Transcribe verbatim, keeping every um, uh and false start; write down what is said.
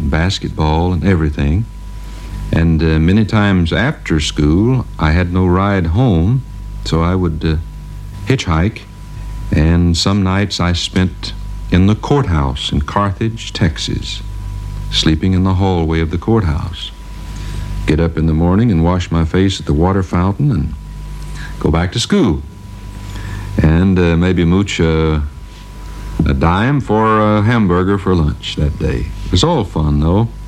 basketball, and everything. And uh, many times after school, I had no ride home, so I would uh, hitchhike. And some nights I spent in the courthouse in Carthage, Texas, sleeping in the hallway of the courthouse. Get up in the morning and wash my face at the water fountain and go back to school. And uh, maybe mooch uh, a dime for a hamburger for lunch that day. It was all fun, though.